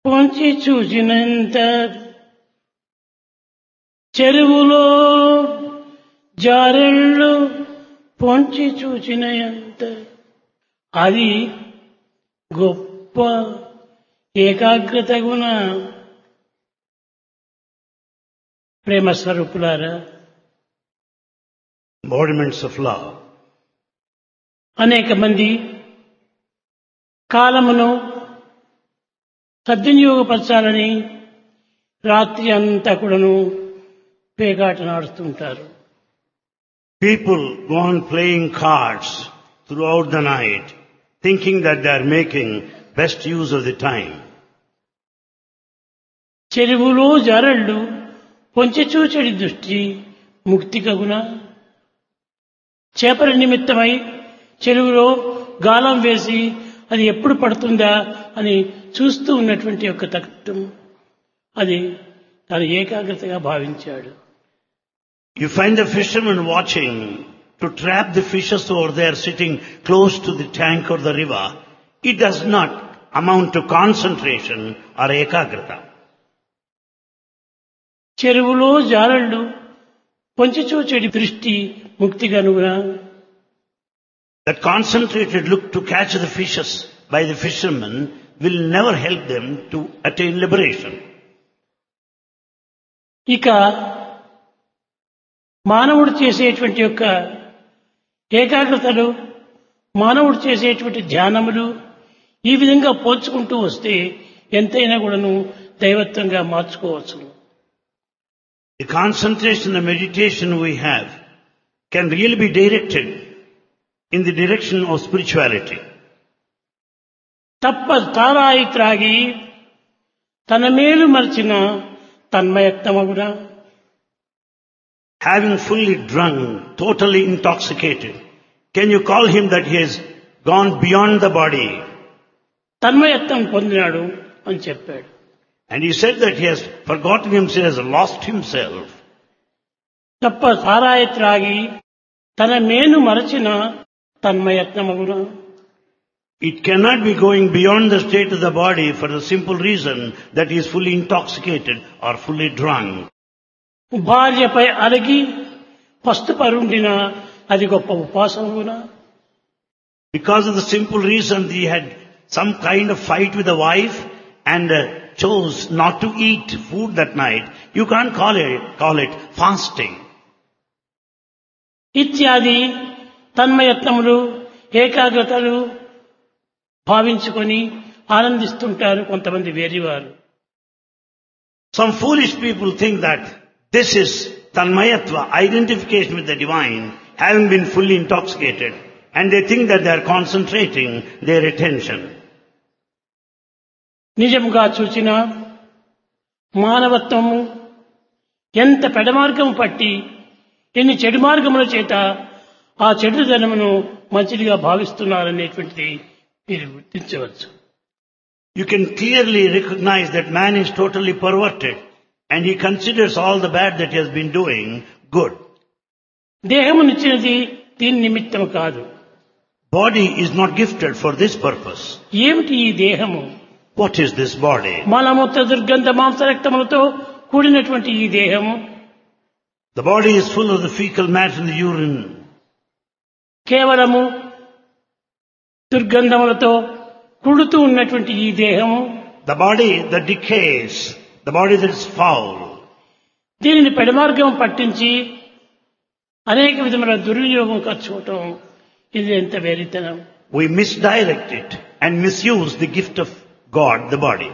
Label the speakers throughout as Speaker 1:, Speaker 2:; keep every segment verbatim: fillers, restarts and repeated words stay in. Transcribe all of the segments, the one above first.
Speaker 1: పొంచి చూచినంత చెరువులో జారెళ్ళు పొంచి చూచినంత అది గొప్ప ఏకాగ్రత గుణ. ప్రేమ స్వరూపులారా,
Speaker 2: embodiments of love.
Speaker 1: అనేక మంది కాలమును సద్వినియోగపరచాలని రాత్రి అంతా కూడాను పేకాట నాడుతుంటారు.
Speaker 2: People go on playing cards throughout the night, thinking that they are making best use of the time.
Speaker 1: చెరువులో జారళ్ళు పొంచి చూచెడి దృష్టి ముక్తి కగున. చేపల నిమిత్తమై చెరువులో గాలం వేసి అది ఎప్పుడు పడుతుందా అని చూస్తూ ఉన్నటువంటి యొక్క తత్వం అది తన ఏకాగ్రతగా భావించాడు.
Speaker 2: You find the fisherman watching to trap the fishes over there sitting close to the tank or the river. It does not amount to concentration or ekagrata.
Speaker 1: చెరువులో జారళ్ళు పొంచి చూచెడి దృష్టి ముక్తి కనుగొన.
Speaker 2: That concentrated look to catch the fishes by the fishermen will never help them to attain liberation.
Speaker 1: ఇక మానవుడు చేసేటువంటి యొక్క ఏకాగ్రతలు, మానవుడు చేసేటువంటి ధ్యానములు ఈ విధంగా పోల్చుకుంటూ వస్తే ఎంతైనా కూడాను దైవత్వంగా మార్చుకోవచ్చు.
Speaker 2: The concentration and meditation we have can really be directed in the direction of spirituality.
Speaker 1: తప్ప తారాయి త్రాగి తన మేలు మర్చిన తన్మయత్వమగున.
Speaker 2: Having fully drunk, totally intoxicated, can you call him that he has gone beyond the body?
Speaker 1: తన్మయత్వం పొందినాడు అని చెప్పాడు.
Speaker 2: And he said that he has forgotten himself, has lost himself.
Speaker 1: తప్ప తారాయి త్రాగి తన మేలు మరచిన తన్మయత్వమగున.
Speaker 2: It cannot be going beyond the state of the body for the simple reason that he is fully intoxicated or fully drunk.
Speaker 1: భార్యపై అలగి పస్తు పరుండిన అది గొప్ప ఉపాసనగున.
Speaker 2: Because of the simple reason he had some kind of fight with the wife and uh, chose not to eat food that night, you can't call it, call it fasting.
Speaker 1: ఇత్యాది తన్మయత్నములు, ఏకాగ్రతలు భావించుకొని ఆనందిస్తుంటారు కొంతమంది వేరేవారు.
Speaker 2: Some foolish people think that this is tanmayatva, identification with the divine, having been fully intoxicated, and they think that they are concentrating their attention.
Speaker 1: నిజముగా చూచిన మానవత్వము ఎంత పెడమార్గం పట్టి ఎన్ని చెడు మార్గముల చేత ఆ చెడుదనమును మంచిదిగా భావిస్తున్నారనేటువంటిది మీరు గుర్తించవచ్చు.
Speaker 2: You can clearly recognize that man is totally perverted and he considers all the bad that he has been doing good.
Speaker 1: దేహమునిచ్చినది దీని నిమిత్తము కాదు.
Speaker 2: Body is not gifted for this purpose.
Speaker 1: ఏమిటి ఈ దేహము?
Speaker 2: What is this body?
Speaker 1: మలమూత్ర దుర్గంధ మాంసరక్తములతో కూడినటువంటి ఈ దేహము.
Speaker 2: The body is full of the fecal matter in the urine.
Speaker 1: కేవలము దుర్గంధములతో కుడుతూ ఉన్నటువంటి ఈ దేహము.
Speaker 2: The body that decays, the body that is foul.
Speaker 1: దీనిని పెడమార్గం పట్టించి అనేక విధముల దుర్వినియోగం ఖర్చుకోవటం ఇది ఎంత వేరితనం.
Speaker 2: We misdirect it and misuse the gift of God, the body.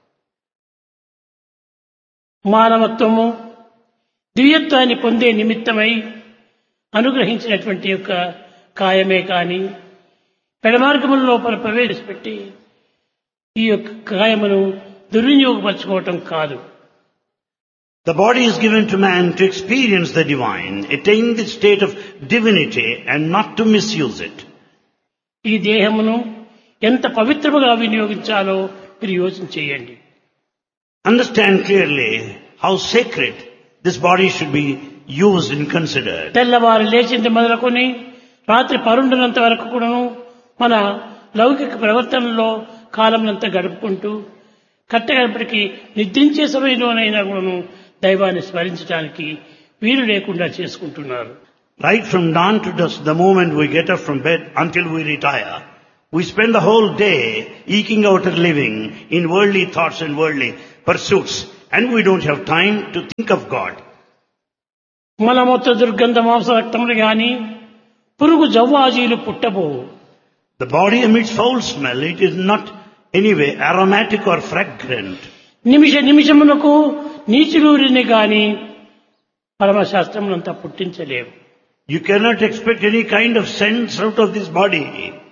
Speaker 1: మానవత్వము దివ్యత్వాన్ని పొందే నిమిత్తమై అనుగ్రహించినటువంటి యొక్క కాయమే కాని పెడమార్గముల లోపల ప్రవేశపెట్టి ఈ యొక్క కాయమును దుర్వినియోగపరచుకోవటం కాదు.
Speaker 2: The body is given to man to experience the divine, attain the state of divinity and not to misuse it.
Speaker 1: ఈ దేహమును ఎంత పవిత్రముగా వినియోగించాలో మీరు యోచన చేయండి.
Speaker 2: Understand clearly how sacred this body should be used and considered.
Speaker 1: తెల్లవారు లేచింది మొదలుకొని రాత్రి పరుండునంత వరకు కూడాను మన లౌకిక ప్రవర్తనలో కాలమునంతా గడుపుకుంటూ కట్టగడపటికి నిద్రించే సమయంలోనైనా కూడాను దైవాన్ని స్మరించడానికి వీలు లేకుండా చేసుకుంటున్నారు.
Speaker 2: Right from dawn to dusk, the moment we get up from bed until we retire, we spend the whole day eking out a living in worldly thoughts and worldly pursuits, and we don't have time to think of God.
Speaker 1: మలమూత్ర దుర్గంధ మాంసరక్తములు గాని పురుగు జవ్వాజీలు పుట్టబోవు.
Speaker 2: The body emits foul smell. It is not anyway aromatic or fragrant.
Speaker 1: నిమిష నిమిషములకు నీచులూరిని గాని పరమశాస్త్రమునంతా పుట్టించలేవు.
Speaker 2: You cannot expect any kind of sense out of this body.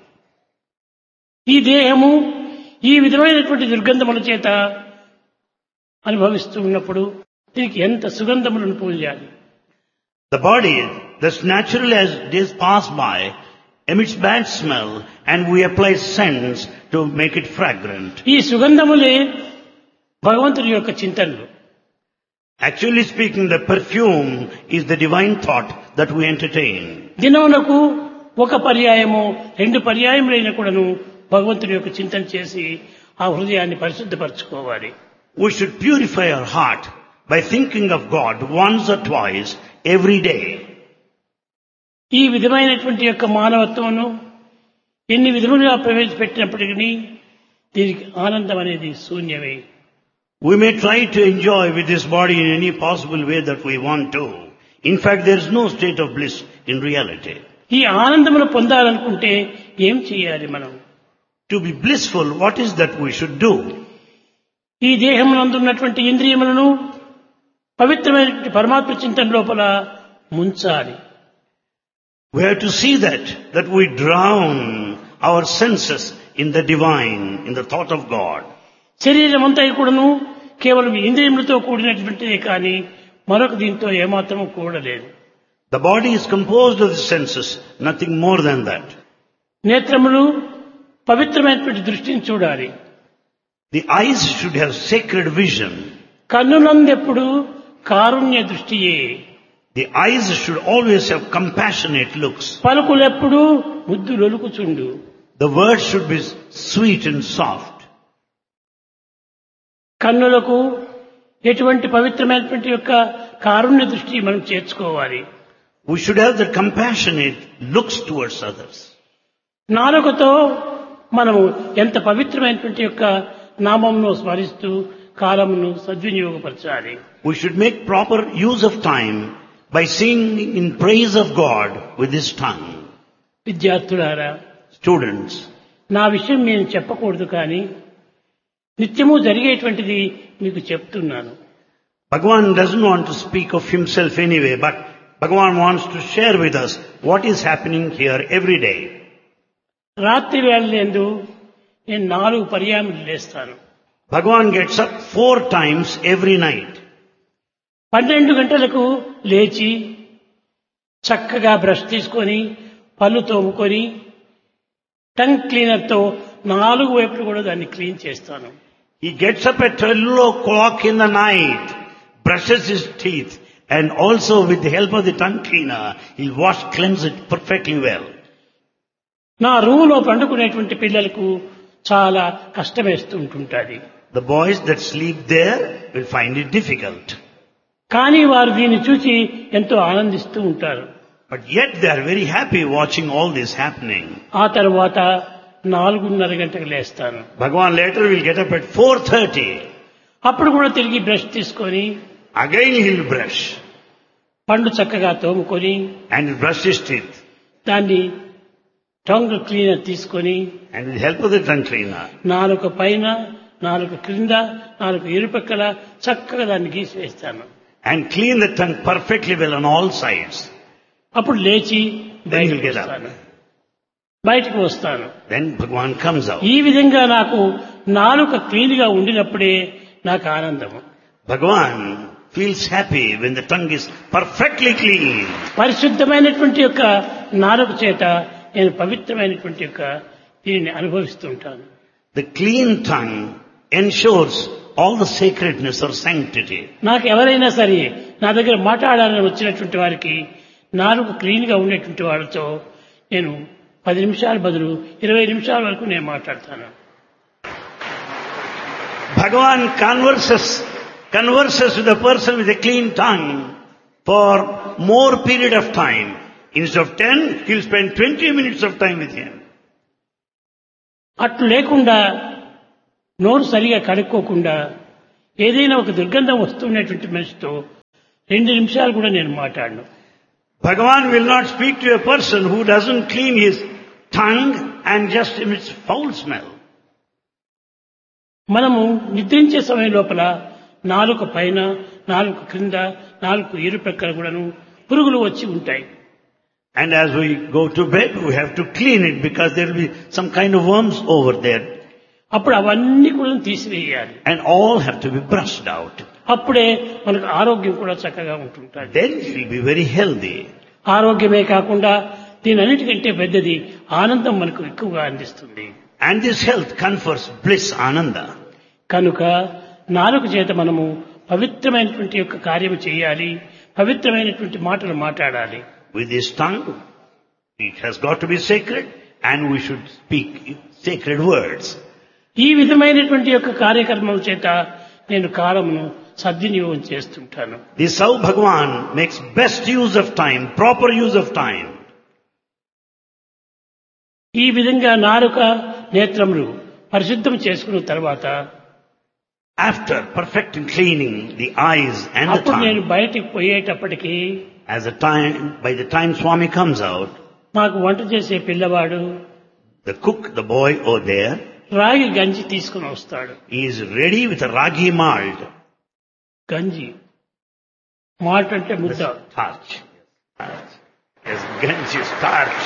Speaker 1: ఈ దేహము ఈ విధమైనటువంటి దుర్గంధముల చేత అనుభవిస్తూ ఉన్నప్పుడు దీనికి ఎంత సుగంధములను పూయాలి.
Speaker 2: The body, thus naturally as days pass by, emits bad smell, and we apply scents to make it fragrant.
Speaker 1: ఈ సుగంధములే భగవంతుని యొక్క చింతనలు.
Speaker 2: Actually speaking, the perfume is the divine thought that we entertain.
Speaker 1: దినమునకు ఒక పర్యాయము రెండు పర్యాయములైన కూడాను భగవంతుని యొక్క చింతన చేసి ఆ హృదయాన్ని పరిశుద్ధపరచుకోవాలి.
Speaker 2: We should purify our heart by thinking of God once or twice every day.
Speaker 1: ఈ విధమైనటువంటి యొక్క మానవత్వమును ఎన్ని విధములుగా ప్రవేశపెట్టినప్పటికీ దీనికి ఆనందం అనేది శూన్యమే.
Speaker 2: We may try to enjoy with this body in any possible way that we want to. In fact, there is no state of bliss in reality.
Speaker 1: ఈ ఆనందమును పొందాలనుకుంటే ఏం చేయాలి మనం?
Speaker 2: To be blissful, what is that we should do?
Speaker 1: ఈ దేహమునందున్నటువంటి ఇంద్రియములను పవిత్రమైనటువంటి పరమాత్మ చింతన లోపల ముంచాలి.
Speaker 2: We have to see that, that we drown our senses in the divine, in the thought of God.
Speaker 1: శరీరం అంతా కూడాను కేవలం ఇంద్రియములతో కూడినటువంటిదే కానీ మరొక దీంతో ఏమాత్రము కూడలేదు.
Speaker 2: The body is composed of the senses, nothing more than that.
Speaker 1: నేత్రములు పవిత్రమైనటువంటి దృష్టిని చూడాలి.
Speaker 2: The eyes should have sacred vision.
Speaker 1: కన్నులందెప్పుడు Karunya దృష్టియే.
Speaker 2: The eyes should always have compassionate looks.
Speaker 1: పలుకులెప్పుడు ముద్దు లొలుకుచుండు.
Speaker 2: The words should be sweet and soft.
Speaker 1: కన్నులకు ఎటువంటి పవిత్రమైనటువంటి యొక్క కారుణ్య దృష్టి మనం చేర్చుకోవాలి.
Speaker 2: We should have the compassionate looks towards others.
Speaker 1: నాలుకతో మనము ఎంత పవిత్రమైనటువంటి యొక్క నామమును స్మరిస్తూ కాలమును సద్వినియోగపరచాలి.
Speaker 2: We should make proper use of time by singing in praise of God with this tongue.
Speaker 1: విద్యార్థులారా,
Speaker 2: Students,
Speaker 1: నా విషయం నేను చెప్పకూడదు కానీ నిత్యము జరిగేటువంటిది మీకు చెప్తున్నాను.
Speaker 2: Bhagavan doesn't want to speak of himself anyway, but Bhagavan wants to share with us what is happening here every day.
Speaker 1: రాత్రి వేళలందు నేను నాలుగు పర్యాయములు లేస్తాను.
Speaker 2: Bhagavan gets up four times every night.
Speaker 1: పన్నెండు గంటలకు లేచి చక్కగా బ్రష్ తీసుకొని పళ్ళు తోముకొని టంగ్ క్లీనర్తో నాలుగు వైపులు కూడా దాన్ని క్లీన్ చేస్తాను.
Speaker 2: He gets up at twelve o'clock in the night, brushes his teeth, and also with the help of the tongue cleaner, he'll wash, cleanse it perfectly well.
Speaker 1: నా రూములో పండుకునేటువంటి పిల్లలకు చాలా కష్టమేస్తూ ఉంటుంటుంది.
Speaker 2: The boys that sleep there will find it difficult.
Speaker 1: కానీ వారు దీన్ని చూసి ఎంతో ఆనందిస్తూ ఉంటారు.
Speaker 2: But yet they are very happy watching all this happening.
Speaker 1: ఆ తర్వాత నాలుగున్నర గంటకు లేస్తాను.
Speaker 2: Bhagavan later will get up at four thirty.
Speaker 1: అప్పుడు కూడా తిరిగి బ్రష్ తీసుకొని
Speaker 2: Again he'll brush.
Speaker 1: పండు చక్కగా తోముకొని
Speaker 2: And he'll brush his teeth.
Speaker 1: దాన్ని టంగ్ క్లీనర్ తీసుకొని
Speaker 2: And with the help of the tongue cleaner.
Speaker 1: నాలుక పైన నాలుక క్రింద నాలుక ఇరుపక్కల చక్కగా దాన్ని గీసివేస్తాను.
Speaker 2: And clean the tongue perfectly well on all sides.
Speaker 1: అప్పుడు లేచి
Speaker 2: Then he'll
Speaker 1: బయటకు
Speaker 2: get up.
Speaker 1: వస్తాను. బయటకు వస్తాను.
Speaker 2: Then Bhagavan comes out.
Speaker 1: ఈ విధంగా నాకు నాలుక క్లీన్ గా ఉండినప్పుడే నాకు ఆనందము.
Speaker 2: Bhagavan feels happy when the tongue is perfectly clean.
Speaker 1: పరిశుద్ధమైనటువంటి యొక్క నాలుక చేత నేను పవిత్రమైనటువంటి యొక్క దీనిని అనుభవిస్తూ ఉంటాను.
Speaker 2: The clean tongue ensures all the sacredness or sanctity.
Speaker 1: నాకు ఎవరైనా సరే నా దగ్గర మాట్లాడాలని వచ్చినటువంటి వారికి నాలుగు క్లీన్ గా ఉండేటువంటి వాళ్ళతో నేను పది నిమిషాల బదులు ఇరవై నిమిషాల వరకు నేను మాట్లాడతాను.
Speaker 2: Bhagavan converses, converses with a person with a clean tongue for more period of time. Instead of ten, he'll spend twenty minutes of time with him.
Speaker 1: అట్లు లేకుండా నోరు సరిగా కడుక్కోకుండా ఏదైనా ఒక దుర్గంధం వస్తున్నటువంటి మనిషితో రెండు నిమిషాలు కూడా నేను మాట్లాడను.
Speaker 2: Bhagavan will not speak to a person who doesn't clean his tongue and just emits foul smell.
Speaker 1: మనము నిద్రించే సమయం లోపల నాలుక పైన, నాలుక క్రింద, నాలుగు ఇరు ప్రక్కల కూడాను పురుగులు వచ్చి ఉంటాయి.
Speaker 2: And as we go to bed, we have to clean it because there will be some kind of worms over there.
Speaker 1: అప్పుడు అవన్నీ కూడా తీసివేయాలి.
Speaker 2: And all have to be brushed out.
Speaker 1: అప్పుడే మనకు ఆరోగ్యం కూడా చక్కగా ఉంటుంటుంది.
Speaker 2: Then he will be very healthy.
Speaker 1: ఆరోగ్యమే కాకుండా దీని అన్నిటికంటే పెద్దది ఆనందం మనకు ఎక్కువగా అందిస్తుంది.
Speaker 2: And this health confers bliss, ananda.
Speaker 1: కనుక నాలుక చేత మనము పవిత్రమైనటువంటి యొక్క కార్యము చేయాలి, పవిత్రమైనటువంటి మాటలు మాట్లాడాలి.
Speaker 2: With this tongue, it has got to be sacred and we should speak sacred words.
Speaker 1: ఈ విధమైనటువంటి యొక్క కార్యక్రమం చేత నేను కాలమును సద్వినియోగం చేస్తుంటాను.
Speaker 2: This how Bhagavan makes best use of time, proper use of time.
Speaker 1: ఈ విధంగా నాలుక నేత్రములు పరిశుద్ధం చేసుకున్న తర్వాత
Speaker 2: After perfecting cleaning the eyes and the
Speaker 1: అప్పుడు నేను
Speaker 2: tongue,
Speaker 1: బయటికి పోయేటప్పటికి
Speaker 2: as the time, by the time Swami comes out,
Speaker 1: మాకు వంట చేసే పిల్లవాడు
Speaker 2: the cook, the boy over there,
Speaker 1: రాగి గంజి తీసుకుని వస్తాడు.
Speaker 2: he is ready with a ragi malt.
Speaker 1: గంజి మాల్ట్ అంటే ముద్ద.
Speaker 2: Starch. Starch. Yes, ganji, starch.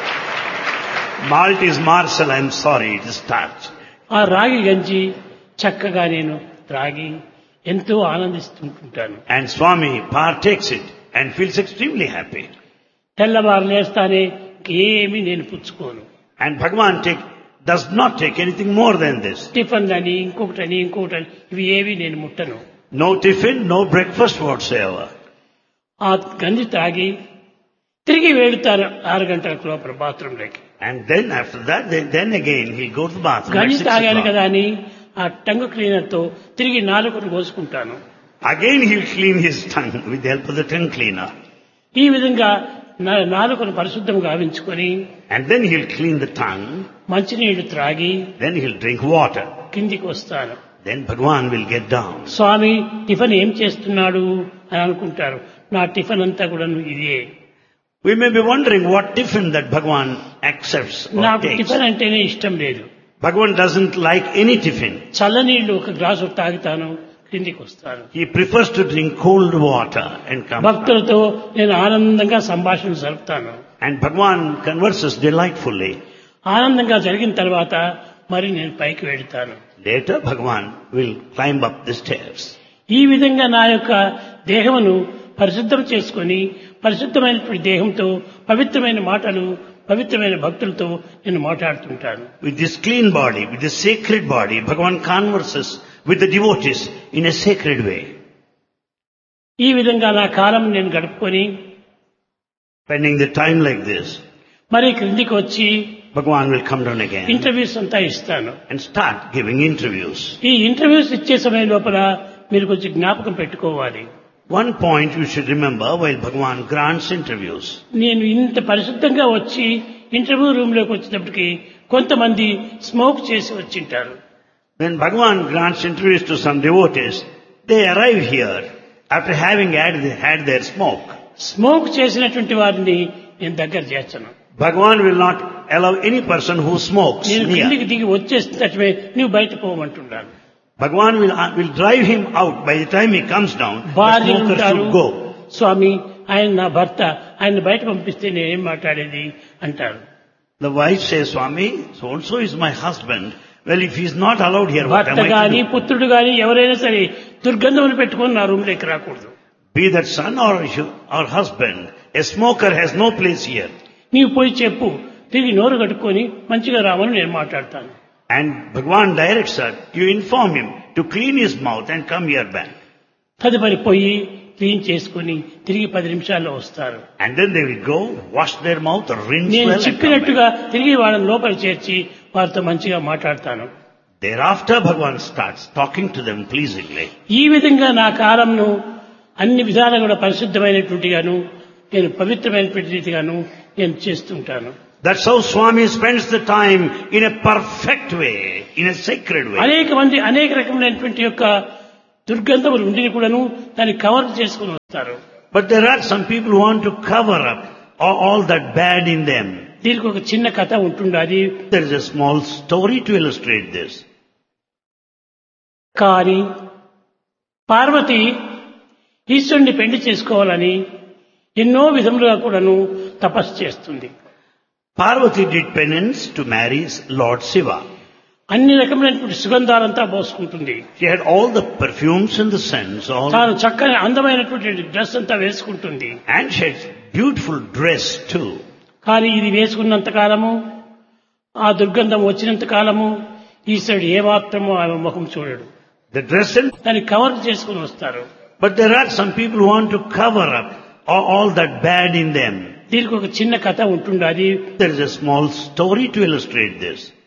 Speaker 2: Malt is marcel, I'm sorry, it is starch.
Speaker 1: ఆ రాగి గంజి చక్కగా నేను త్రాగి ఎంతో ఆనందిస్తుంటాను.
Speaker 2: And Swami partakes it and feels extremely happy.
Speaker 1: తెల్లవారు లేస్తానే ఏమీ నేను పుచ్చుకోను.
Speaker 2: And Bhagavan take, does not take anything more than this.
Speaker 1: Tiffin అని ఇంకొకటని ఇంకొకటని ఇవి ఏవి నేను ముట్టను.
Speaker 2: No tiffin, no breakfast whatsoever.
Speaker 1: ఆ గంజి తాగి తిరిగి వెళ్తాను ఆరు గంటల లోపల బాత్రూంలోకి.
Speaker 2: And then after that, then, then again he go to the bathroom.
Speaker 1: గంజి
Speaker 2: at six
Speaker 1: తాగాను
Speaker 2: o'clock.
Speaker 1: కదా అని ఆ టంగ్ క్లీనర్ తో తిరిగి నాలుకను కోసుకుంటాను.
Speaker 2: Again he will clean his tongue with the help of the tongue cleaner.
Speaker 1: ఈ విధంగా నా- నాలుకను పరిశుద్ధంగా గావించుకొని
Speaker 2: And then he will clean the tongue.
Speaker 1: మంచినీళ్లు త్రాగి
Speaker 2: Then he will drink water.
Speaker 1: కిందికి వస్తాను.
Speaker 2: Then Bhagavan will get down.
Speaker 1: Swamy tiffin ఏం చేస్తున్నాడు అని అనుకుంటారు. నా టిఫిన్ అంతా కూడా ఇదే.
Speaker 2: We may be wondering what tiffin that Bhagavan accepts or
Speaker 1: నాకు
Speaker 2: takes.
Speaker 1: టిఫిన్ అంటేనే ఇష్టం లేదు.
Speaker 2: Bhagavan doesn't like any tiffin.
Speaker 1: చల్లనీళ్లు ఒక గ్లాసు తాగుతాను, కిందికి వస్తాను.
Speaker 2: He prefers to drink cold water and come down.
Speaker 1: భక్తులతో నేను ఆనందంగా సంభాషణ జరుపుతాను.
Speaker 2: And Bhagavan converses delightfully.
Speaker 1: ఆనందంగా జరిగిన తర్వాత మరి నేను పైకి వెళ్తాను.
Speaker 2: Later Bhagavan will climb up the stairs.
Speaker 1: ఈ విధంగా నా యొక్క దేహమును పరిశుద్ధం చేసుకొని పరిశుద్ధమైనటువంటి దేహంతో పవిత్రమైన మాటలు పవిత్రమైన భక్తులతో నేను మాట్లాడుతుంటాను.
Speaker 2: With this clean body, with this sacred body, Bhagavan converses with the devotees in a sacred way.
Speaker 1: ఈ విధంగా నా కాలం నేను గడుపుకొని
Speaker 2: Spending the time like this,
Speaker 1: మరి క్రిందికి వచ్చి
Speaker 2: Bhagavan will come down again
Speaker 1: interviews అంతా ఇస్తాను.
Speaker 2: and start giving interviews.
Speaker 1: ఈ ఇంటర్వ్యూస్ ఇచ్చే సమయం లోపల మీరు కొంచెం జ్ఞాపకం పెట్టుకోవాలి.
Speaker 2: One point you should remember while Bhagavan grants interviews.
Speaker 1: నేను ఇంత పరిశుద్ధంగా వచ్చి ఇంటర్వ్యూ రూమ్ లోకి వచ్చేటప్పటికి కొంతమంది స్మోక్ చేసి వచ్చింటారు.
Speaker 2: When Bhagavan grants interviews to some devotees, they arrive here after having had, had their smoke.
Speaker 1: Smoke చేసినటువంటి వారిని నేను దగ్గర చేర్చను.
Speaker 2: Bhagavan will not allow any person who smokes
Speaker 1: నేను
Speaker 2: near.
Speaker 1: కిందికి దిగి వచ్చేస్తే నువ్వు బయట పోవమంటున్నాను.
Speaker 2: Bhagavan will, will drive him out. By the time he comes down, the
Speaker 1: భార్య
Speaker 2: smoker
Speaker 1: ఉంటారు,
Speaker 2: should go.
Speaker 1: స్వామి ఆయన నా భర్త, ఆయన బయట పంపిస్తే నేనేం మాట్లాడేది అంటారు.
Speaker 2: The wife says, Swami, so and so is my husband. Well, if he's not allowed here, what
Speaker 1: భర్త
Speaker 2: am I
Speaker 1: గాని
Speaker 2: to do?
Speaker 1: పుత్రుడు గాని ఎవరైనా సరే దుర్గంధములు పెట్టుకొని నా రూమ్ లోకి రాకూడదు.
Speaker 2: Be that son or, or husband, a smoker has no place here.
Speaker 1: నీవు పోయి చెప్పు, తిరిగి నోరు కట్టుకొని మంచిగా రామని నేను మాట్లాడతాను.
Speaker 2: And Bhagavan directs her, you inform him to clean his mouth and come here back.
Speaker 1: తదుపరి పోయి క్లీన్ చేసుకుని తిరిగి పది నిమిషాల్లో వస్తారు.
Speaker 2: And then they will go, wash their mouth, rinse
Speaker 1: నేను
Speaker 2: well and come back.
Speaker 1: చెప్పినట్టుగా తిరిగి వాళ్ళని లోపల చేర్చి వారితో మంచిగా మాట్లాడతాను.
Speaker 2: Thereafter, Bhagavan starts talking to them pleasingly.
Speaker 1: ఈ విధంగా నా కాలంను అన్ని విధాలుగా కూడా పరిశుద్ధమైనటువంటిగాను నేను పవిత్రమైనటువంటి రీతిగాను నేను చేస్తుంటాను.
Speaker 2: That's how Swami spends the time in a perfect way, in a sacred way.
Speaker 1: అనేక మంది అనేక రకమైనటువంటి యొక్క దుర్గంధములు ఉండిని కూడాను దాన్ని కవర్ చేసుకుని వస్తారు.
Speaker 2: But there are some people who want to cover up all, all that bad in them.
Speaker 1: దీనికి ఒక చిన్న కథ ఉంటుండాలి.
Speaker 2: There is a small story to illustrate this.
Speaker 1: కానీ పార్వతి ఈశ్వరుని పెళ్లి చేసుకోవాలని ఎన్నో విధములుగా కూడాను తపస్సు చేస్తుంది.
Speaker 2: Parvati did penance to marry Lord Shiva.
Speaker 1: అన్ని రకమైనటువంటి సుగంధాలంతా పోసుకుంటుంది.
Speaker 2: She had all the perfumes and the scents, all,
Speaker 1: తాను చక్కని అందమైనటువంటి డ్రెస్ అంతా వేసుకుంటుంది.
Speaker 2: and she had beautiful dress too.
Speaker 1: కానీ ఇది వేసుకున్నంత కాలము ఆ దుర్గంధం వచ్చినంత కాలము ఈశ్వరుడు ఏమాత్రమో ఆమె ముఖం చూడడు.
Speaker 2: The dress and
Speaker 1: దాన్ని కవర్ చేసుకుని వస్తారు.
Speaker 2: but there are some people who want to cover up all, all that bad in them.
Speaker 1: దీనికి ఒక చిన్న కథ ఉంటుండాలి.
Speaker 2: There is a small story to illustrate this.